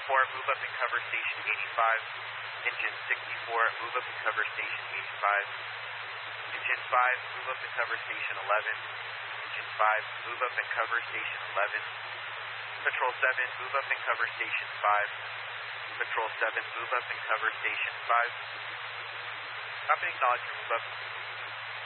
64, move up and cover station 85. Engine 64, move up and cover station 85. Engine 5, move up and cover station 11. Engine 5, move up and cover station 11. Patrol 7, move up and cover station 5. Patrol 7, move up and cover station 5. Copy, acknowledge your move up.